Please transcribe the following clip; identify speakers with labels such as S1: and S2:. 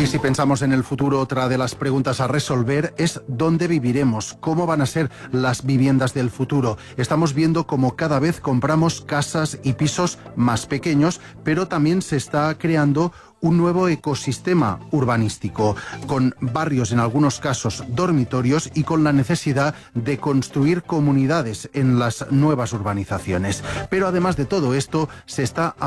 S1: Y si pensamos en el futuro, otra de las preguntas a resolver es ¿dónde viviremos? ¿Cómo van a ser las viviendas del futuro? Estamos viendo cómo cada vez compramos casas y pisos más pequeños, pero también se está creando un nuevo ecosistema urbanístico, con barrios, en algunos casos dormitorios, y con la necesidad de construir comunidades en las nuevas urbanizaciones. Pero además de todo esto, se está